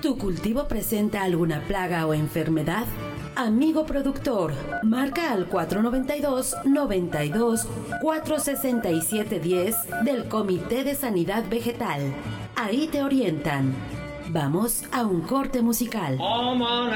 ¿Tu cultivo presenta alguna plaga o enfermedad? Amigo productor, marca al 492-92-467-10 del Comité de Sanidad Vegetal. Ahí te orientan. Vamos a un corte musical.